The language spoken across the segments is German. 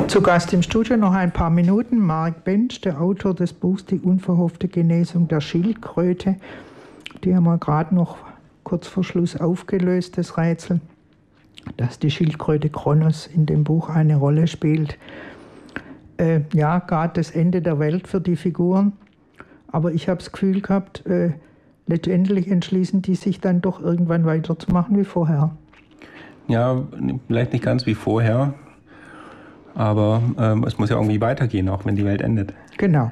Zu Gast im Studio noch ein paar Minuten. Mark Bensch, der Autor des Buchs Die unverhoffte Genesung der Schildkröte. Die haben wir gerade noch kurz vor Schluss aufgelöst, das Rätsel, dass die Schildkröte Kronos in dem Buch eine Rolle spielt. Ja, gerade das Ende der Welt für die Figuren. Aber ich habe das Gefühl gehabt, letztendlich entschließen die sich dann doch irgendwann weiterzumachen wie vorher. Ja, vielleicht nicht ganz wie vorher. Aber es muss ja irgendwie weitergehen, auch wenn die Welt endet. Genau.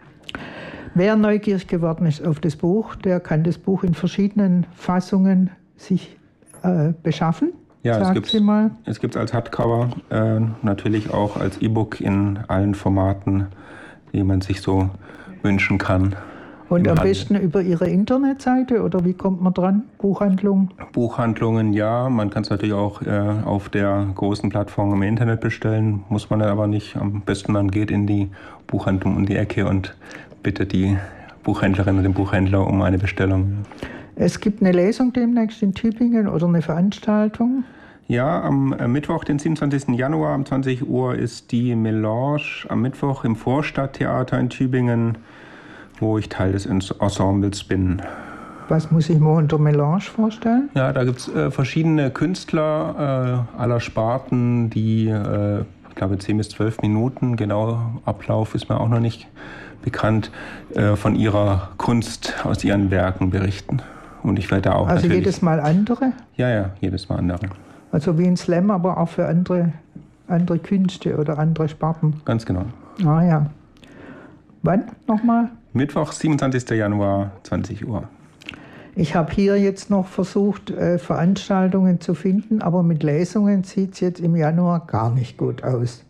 Wer neugierig geworden ist auf das Buch, der kann das Buch in verschiedenen Fassungen sich beschaffen. Ja, es gibt es als Hardcover, natürlich auch als E-Book in allen Formaten, die man sich so wünschen kann. Und am besten über Ihre Internetseite oder wie kommt man dran? Buchhandlungen? Buchhandlungen, ja. Man kann es natürlich auch auf der großen Plattform im Internet bestellen. Muss man dann aber nicht. Am besten man geht in die Buchhandlung um die Ecke und bittet die Buchhändlerin und den Buchhändler um eine Bestellung. Es gibt eine Lesung demnächst in Tübingen oder eine Veranstaltung? Ja, am Mittwoch, den 27. Januar um 20 Uhr ist die Melange am Mittwoch im Vorstadttheater in Tübingen, wo ich Teil des Ensembles bin. Was muss ich mir unter Melange vorstellen? Ja, da gibt es verschiedene Künstler aller Sparten, die, ich glaube, 10 bis 12 Minuten, genau Ablauf ist mir auch noch nicht bekannt, von ihrer Kunst aus ihren Werken berichten. Und ich werde da auch also jedes Mal andere? Ja, jedes Mal andere. Also wie ein Slam, aber auch für andere Künste oder andere Sparten? Ganz genau. Ah ja. Wann nochmal? Mittwoch, 27. Januar, 20 Uhr. Ich habe hier jetzt noch versucht, Veranstaltungen zu finden, aber mit Lesungen sieht es jetzt im Januar gar nicht gut aus.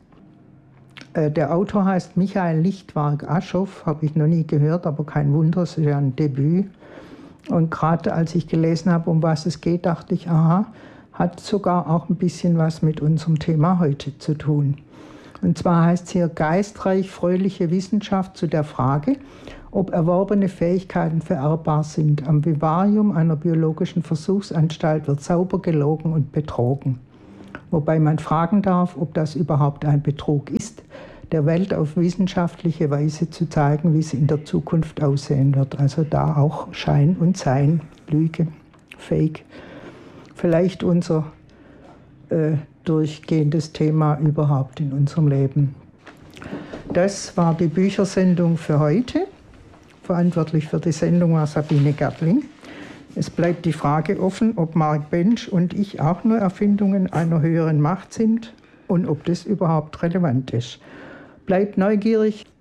Der Autor heißt Michael Lichtwark-Aschoff, habe ich noch nie gehört, aber kein Wunder, es ist ja ein Debüt. Und gerade als ich gelesen habe, um was es geht, dachte ich, aha, hat sogar auch ein bisschen was mit unserem Thema heute zu tun. Und zwar heißt es hier geistreich fröhliche Wissenschaft zu der Frage, ob erworbene Fähigkeiten vererbbar sind. Am Vivarium einer biologischen Versuchsanstalt wird sauber gelogen und betrogen. Wobei man fragen darf, ob das überhaupt ein Betrug ist, der Welt auf wissenschaftliche Weise zu zeigen, wie sie in der Zukunft aussehen wird. Also da auch Schein und Sein, Lüge, Fake. Vielleicht unser durchgehendes Thema überhaupt in unserem Leben. Das war die Büchersendung für heute. Verantwortlich für die Sendung war Sabine Gertling. Es bleibt die Frage offen, ob Mark Bensch und ich auch nur Erfindungen einer höheren Macht sind und ob das überhaupt relevant ist. Bleibt neugierig,